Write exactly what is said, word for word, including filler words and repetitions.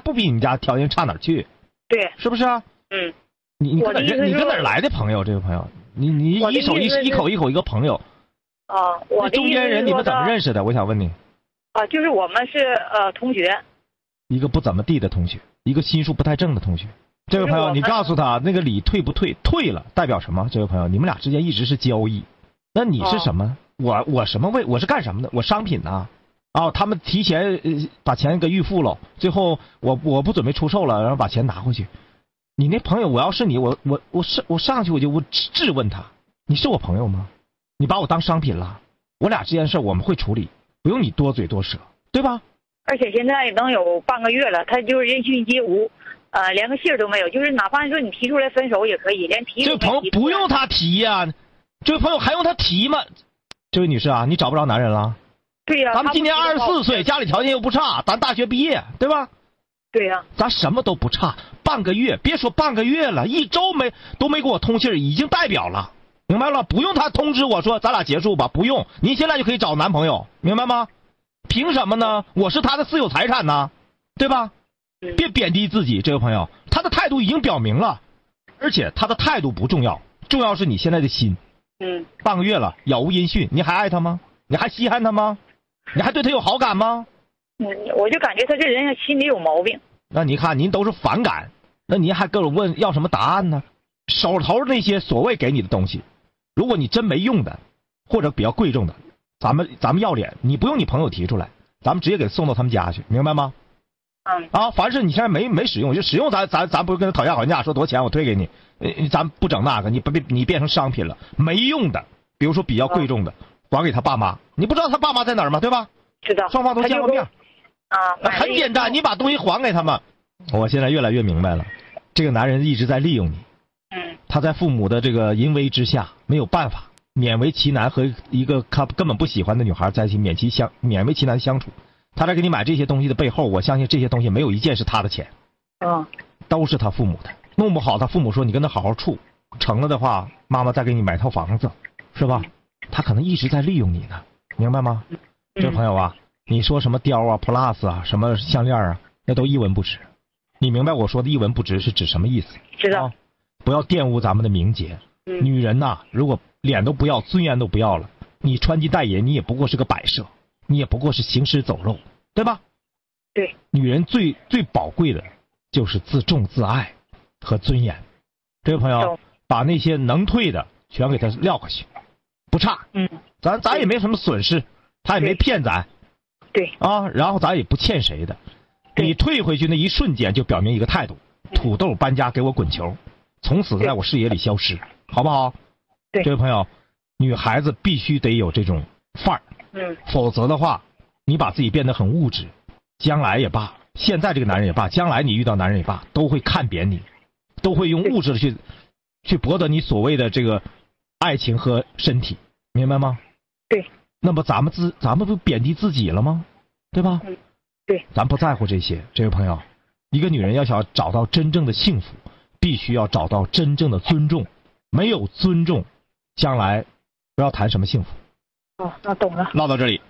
不比你们家条件差哪儿去， 对， 是不是啊？ 嗯。 你你跟哪儿你跟哪儿来的朋友？这个朋友，你你一手一一口一口一个朋友。 啊，我的中间人你们怎么认识的？我想问你。 啊，就是我们是呃同学。 一个不怎么地的同学，一个心术不太正的同学。这位朋友，你告诉他那个礼退不退？退了代表什么？这位朋友，你们俩之间一直是交易。那你是什么？哦、我我什么位？我是干什么的？我商品呐、啊。哦，他们提前、呃、把钱给预付了，最后我我不准备出售了，然后把钱拿回去。你那朋友，我要是你，我我我上我上去我就我质问他，你是我朋友吗？你把我当商品了？我俩这件事我们会处理，不用你多嘴多舌，对吧？ 而且现在能有半个月了，他就是人讯皆无，呃，连个信儿都没有。就是哪怕说你提出来分手也可以，连提。 这位朋友不用他提呀、啊，这位朋友还用他提吗？这位女士啊，你找不着男人了？ 对呀、啊， 咱们今年二十四岁，家里条件又不差，咱大学毕业，对吧？ 对呀、啊， 咱什么都不差，半个月，别说半个月了，一周没都没给我通信，已经代表了，明白了？不用他通知我说咱俩结束吧，不用，您现在就可以找男朋友，明白吗？凭什么呢？我是他的私有财产呢，对吧？别贬低自己，这位朋友，他的态度已经表明了，而且他的态度不重要，重要是你现在的心。 嗯， 半个月了，杳无音讯，你还爱他吗？你还稀罕他吗？你还对他有好感吗？ 嗯，我就感觉他这人心里有毛病。 那你看，您都是反感，那您还跟我问要什么答案呢？手头那些所谓给你的东西，如果你真没用的，或者比较贵重的，咱们咱们要脸，你不用你朋友提出来，咱们直接给送到他们家去，明白吗？ 嗯。 啊，凡是你现在没没使用，就使用咱咱咱不是跟他讨价还价，说多少钱我退给你，呃，咱不整那个，你不别你变成商品了，没用的，比如说比较贵重的，还给他爸妈，你不知道他爸妈在哪儿吗？对吧？ 知道。 双方都见过面。 啊， 很简单，你把东西还给他们。我现在越来越明白了，这个男人一直在利用你。 嗯。他在父母的这个淫威之下，没有办法，勉为其难和一个他根本不喜欢的女孩在一起，勉其相勉为其难相处。他在给你买这些东西的背后，我相信这些东西没有一件是他的钱。 嗯。 都是他父母的。弄不好他父母说你跟他好好处，成了的话，妈妈再给你买套房子，是吧？他可能一直在利用你呢，明白吗？这位朋友啊。你说什么貂啊 plus 啊什么项链啊，那都一文不值。你明白我说的一文不值是指什么意思？ 知道、 啊、不要玷污咱们的名节、嗯、女人呐、啊、如果脸都不要，尊严都不要了，你穿金戴银你也不过是个摆设，你也不过是行尸走肉，对吧？ 对。 女人最最宝贵的就是自重自爱和尊严。这位朋友，把那些能退的全给他撂回去，不差。 嗯。 咱咱也没什么损失，他也没骗咱。 对啊，然后咱也不欠谁的，你退回去那一瞬间就表明一个态度：土豆搬家给我滚球，从此在我视野里消失，好不好？ 对， 这位朋友，女孩子必须得有这种范儿， 嗯， 否则的话，你把自己变得很物质，将来也罢，现在这个男人也罢，将来你遇到男人也罢，都会看扁你，都会用物质的去去博得你所谓的这个爱情和身体，明白吗？ 对。 那么咱们自咱们不贬低自己了吗？对吧？ 嗯，对， 咱不在乎这些。这位朋友，一个女人要想找到真正的幸福，必须要找到真正的尊重。没有尊重，将来不要谈什么幸福。 哦，那懂了。 唠到这里。